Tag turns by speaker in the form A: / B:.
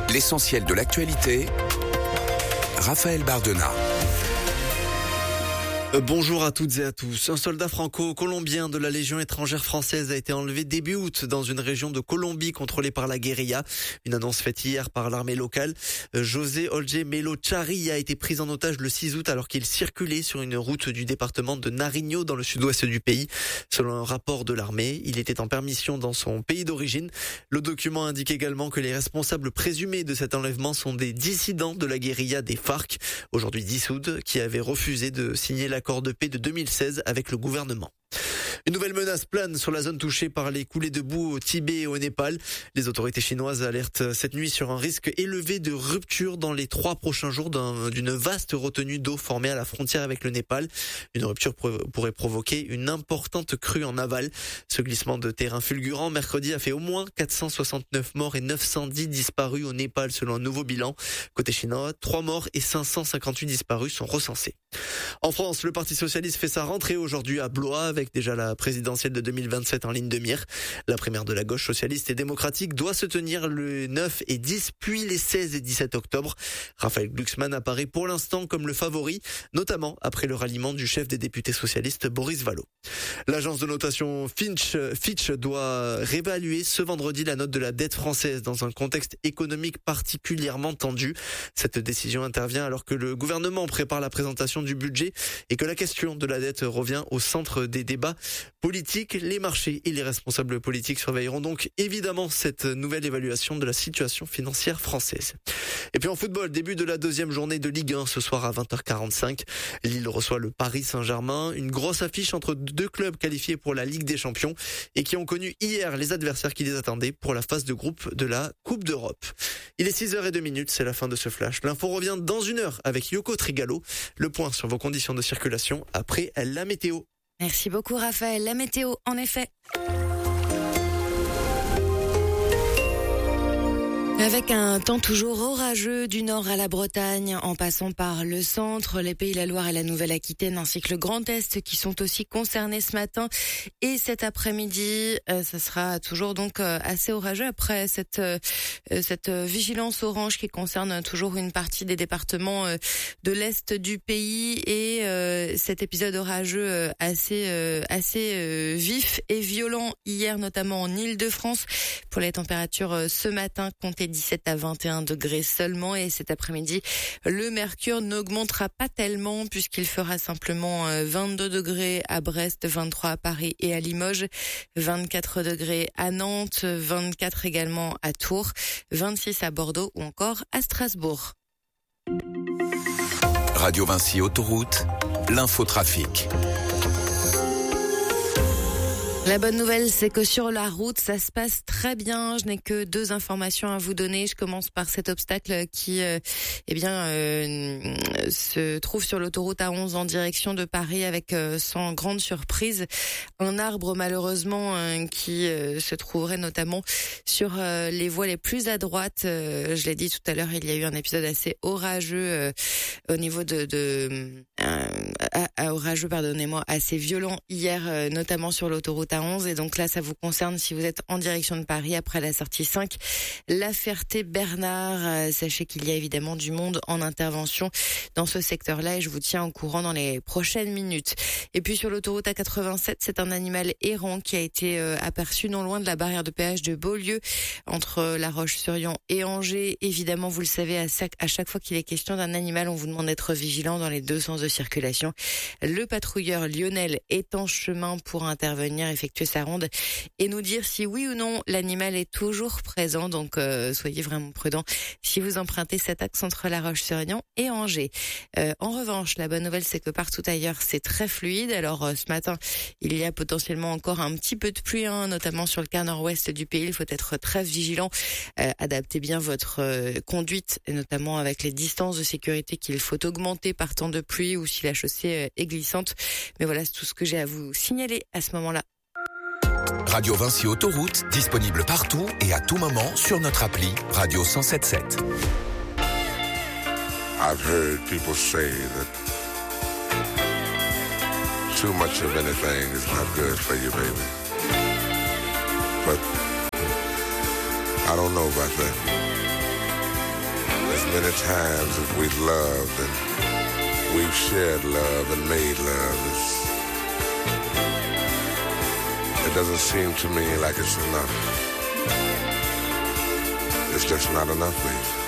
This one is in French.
A: L'essentiel de l'actualité, Raphaël Bardena.
B: Bonjour à toutes et à tous. Un soldat franco-colombien de la Légion étrangère française a été enlevé début août dans une région de Colombie contrôlée par la guérilla. Une annonce faite hier par l'armée locale. José Olje Melo Chari a été pris en otage le 6 août alors qu'il circulait sur une route du département de Nariño dans le sud-ouest du pays. Selon un rapport de l'armée, il était en permission dans son pays d'origine. Le document indique également que les responsables présumés de cet enlèvement sont des dissidents de la guérilla des FARC, aujourd'hui dissoute, qui avaient refusé de signer l'accord de paix de 2016 avec le gouvernement. Une nouvelle menace plane sur la zone touchée par les coulées de boue au Tibet et au Népal. Les autorités chinoises alertent cette nuit sur un risque élevé de rupture dans les 3 prochains jours d'une vaste retenue d'eau formée à la frontière avec le Népal. Une rupture pourrait provoquer une importante crue en aval. Ce glissement de terrain fulgurant mercredi a fait au moins 469 morts et 910 disparus au Népal selon un nouveau bilan. Côté chinois, 3 morts et 558 disparus sont recensés. En France, le Parti socialiste fait sa rentrée aujourd'hui à Blois avec déjà la présidentielle de 2027 en ligne de mire. La primaire de la gauche socialiste et démocratique doit se tenir le 9 et 10 puis les 16 et 17 octobre. Raphaël Glucksmann apparaît pour l'instant comme le favori, notamment après le ralliement du chef des députés socialistes Boris Vallaud. L'agence de notation Fitch doit réévaluer ce vendredi la note de la dette française dans un contexte économique particulièrement tendu. Cette décision intervient alors que le gouvernement prépare la présentation du budget et que la question de la dette revient au centre des débats politiques. Les marchés et les responsables politiques surveilleront donc évidemment cette nouvelle évaluation de la situation financière française. Et puis en football, début de la deuxième journée de Ligue 1 ce soir à 20h45. Lille reçoit le Paris Saint-Germain. Une grosse affiche entre deux clubs qualifiés pour la Ligue des Champions et qui ont connu hier les adversaires qui les attendaient pour la phase de groupe de la Coupe d'Europe. Il est 6h02, c'est la fin de ce flash. L'info revient dans 1 heure avec Yoko Trigalo. Le point sur vos conditions de circulation après la météo.
C: Merci beaucoup Raphaël. La météo, en effet. Avec un temps toujours orageux du nord à la Bretagne, en passant par le centre, les Pays de la Loire et la Nouvelle-Aquitaine, ainsi que le Grand Est qui sont aussi concernés ce matin et cet après-midi. Ça sera toujours donc assez orageux après cette vigilance orange qui concerne toujours une partie des départements de l'Est du pays et cet épisode orageux assez vif et violent hier, notamment en Île-de-France. Pour les températures ce matin, comptez 17 à 21 degrés seulement et cet après-midi, le mercure n'augmentera pas tellement puisqu'il fera simplement 22 degrés à Brest, 23 à Paris et à Limoges, 24 degrés à Nantes, 24 également à Tours, 26 à Bordeaux ou encore à Strasbourg.
A: Radio Vinci Autoroute, l'infotrafic.
C: La bonne nouvelle, c'est que sur la route, ça se passe très bien. Je n'ai que 2 informations à vous donner. Je commence par cet obstacle qui, se trouve sur l'autoroute A11 en direction de Paris avec, sans grande surprise, un arbre malheureusement qui se trouverait notamment sur les voies les plus à droite. Je l'ai dit tout à l'heure, il y a eu un épisode assez orageux au niveau assez violent hier, notamment sur l'autoroute A11 et donc là ça vous concerne si vous êtes en direction de Paris après la sortie 5 La Ferté-Bernard. Sachez qu'il y a évidemment du monde en intervention dans ce secteur-là et je vous tiens au courant dans les prochaines minutes. Et puis sur l'autoroute A87, c'est un animal errant qui a été aperçu non loin de la barrière de péage de Beaulieu entre La Roche-sur-Yon et Angers. Évidemment, vous le savez, à chaque fois qu'il est question d'un animal, on vous demande d'être vigilant dans les 2 sens de circulation. Le patrouilleur Lionel est en chemin pour intervenir, effectuer sa ronde et nous dire si oui ou non l'animal est toujours présent. Donc soyez vraiment prudents si vous empruntez cet axe entre La Roche-sur-Yon et Angers. En revanche, la bonne nouvelle, c'est que partout ailleurs, c'est très fluide. Alors ce matin, il y a potentiellement encore un petit peu de pluie, notamment sur le quart nord-ouest du pays. Il faut être très vigilant. Adaptez bien votre conduite, et notamment avec les distances de sécurité qu'il faut augmenter par temps de pluie ou si la chaussée est glissante. Mais voilà, c'est tout ce que j'ai à vous signaler à ce moment-là.
A: Radio Vinci Autoroute, disponible partout et à tout moment sur notre appli Radio 107.7.
D: I've heard people say that too much of anything is not good for you, baby. But I don't know about that. as many times as we've loved and we've shared love and made love, it doesn't seem to me like it's enough. It's just not enough, baby.